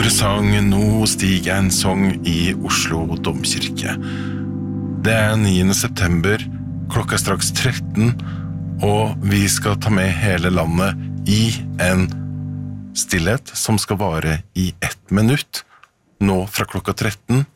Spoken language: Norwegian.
store sang «Nå stiger en sång» i Oslo domkirke. Det 9. september, klokka straks 13, og vi skal ta med hele landet i en stillhet som skal vare i 1 minutt, nå fra klokka 13